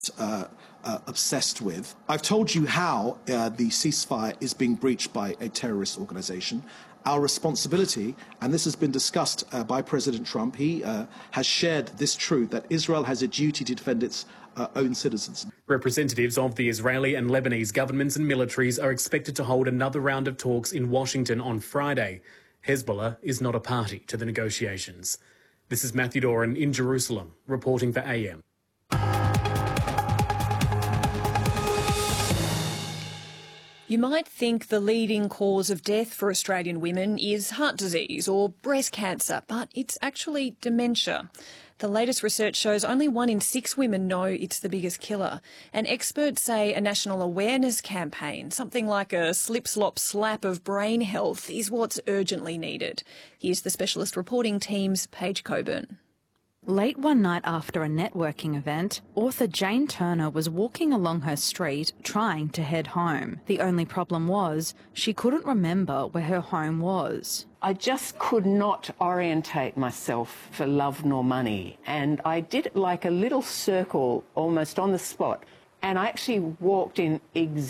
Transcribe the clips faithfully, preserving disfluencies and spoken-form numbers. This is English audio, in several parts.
Uh, uh, obsessed with. I've told you how uh, the ceasefire is being breached by a terrorist organisation. Our responsibility, and this has been discussed uh, by President Trump, he uh, has shared this truth that Israel has a duty to defend its uh, own citizens. Representatives of the Israeli and Lebanese governments and militaries are expected to hold another round of talks in Washington on Friday. Hezbollah is not a party to the negotiations. This is Matthew Doran in Jerusalem, reporting for A M. You might think the leading cause of death for Australian women is heart disease or breast cancer, but it's actually dementia. The latest research shows only one in six women know it's the biggest killer. And experts say a national awareness campaign, something like a slip, slop, slap of brain health, is what's urgently needed. Here's the specialist reporting team's Paige Coburn. Late one night after a networking event, author Jane Turner was walking along her street trying to head home. The only problem was she couldn't remember where her home was. I just could not orientate myself for love nor money, and I did it like a little circle almost on the spot, and I actually walked in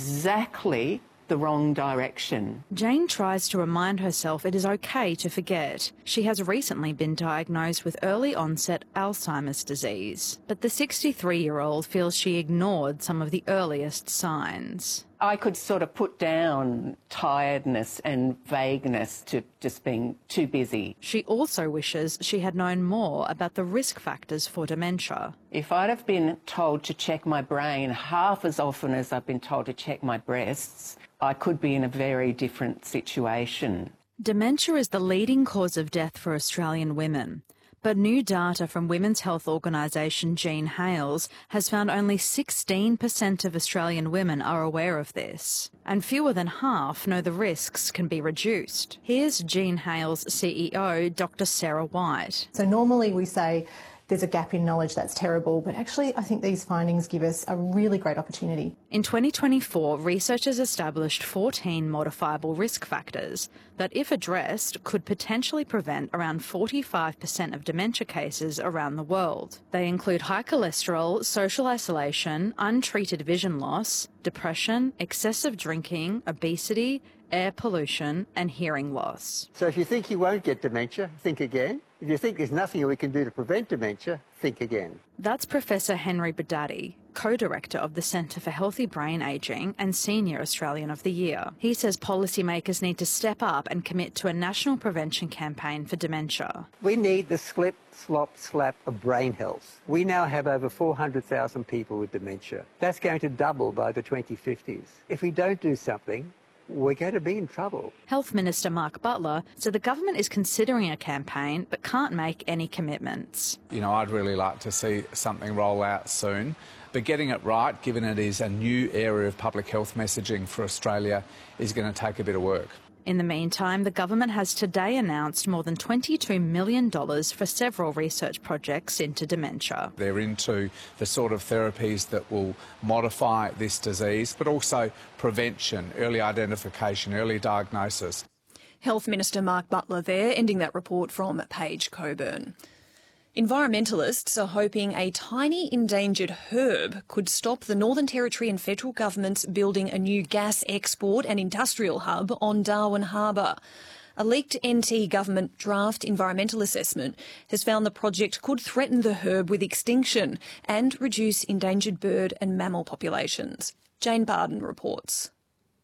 exactly the wrong direction. Jane tries to remind herself it is okay to forget. She has recently been diagnosed with early onset Alzheimer's disease, but the sixty-three-year-old feels she ignored some of the earliest signs. I could sort of put down tiredness and vagueness to just being too busy. She also wishes she had known more about the risk factors for dementia. If I'd have been told to check my brain half as often as I've been told to check my breasts, I could be in a very different situation. Dementia is the leading cause of death for Australian women. But new data from women's health organisation Jean Hales has found only sixteen percent of Australian women are aware of this, and fewer than half know the risks can be reduced. Here's Jean Hales' C E O, Doctor Sarah White. So normally we say there's a gap in knowledge, that's terrible, but actually I think these findings give us a really great opportunity. In twenty twenty-four, researchers established fourteen modifiable risk factors that, if addressed, could potentially prevent around forty-five percent of dementia cases around the world. They include high cholesterol, social isolation, untreated vision loss, depression, excessive drinking, obesity, air pollution and hearing loss. So if you think you won't get dementia, think again. If you think there's nothing we can do to prevent dementia, think again. That's Professor Henry Badati, co-director of the Centre for Healthy Brain Ageing and Senior Australian of the Year. He says policymakers need to step up and commit to a national prevention campaign for dementia. We need the slip, slop, slap of brain health. We now have over four hundred thousand people with dementia. That's going to double by the twenty fifties. If we don't do something, we're going to be in trouble. Health Minister Mark Butler said the government is considering a campaign but can't make any commitments. You know, I'd really like to see something roll out soon, but getting it right, given it is a new area of public health messaging for Australia, is going to take a bit of work. In the meantime, the government has today announced more than twenty-two million dollars for several research projects into dementia. They're into the sort of therapies that will modify this disease, but also prevention, early identification, early diagnosis. Health Minister Mark Butler there, ending that report from Paige Coburn. Environmentalists are hoping a tiny endangered herb could stop the Northern Territory and federal governments building a new gas export and industrial hub on Darwin Harbour. A leaked N T government draft environmental assessment has found the project could threaten the herb with extinction and reduce endangered bird and mammal populations. Jane Barden reports.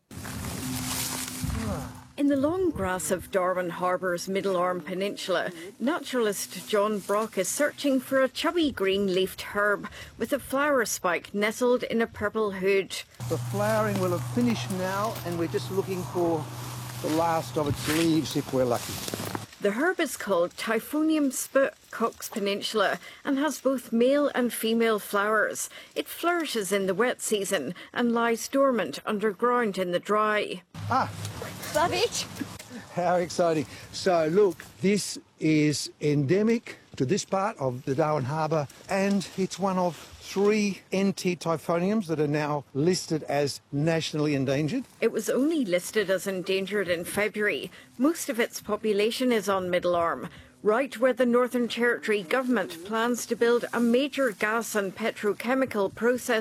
In the long grass of Darwin Harbour's Middle Arm Peninsula, naturalist John Brock is searching for a chubby green-leafed herb with a flower spike nestled in a purple hood. The flowering will have finished now, and we're just looking for the last of its leaves if we're lucky. The herb is called Typhonium sp. Cox Peninsula and has both male and female flowers. It flourishes in the wet season and lies dormant underground in the dry. Ah! Love it! How exciting. So, look, this is endemic to this part of the Darwin Harbour, and it's one of three N T typhoniums that are now listed as nationally endangered. It was only listed as endangered in February. Most of its population is on Middle Arm, right where the Northern Territory government plans to build a major gas and petrochemical processing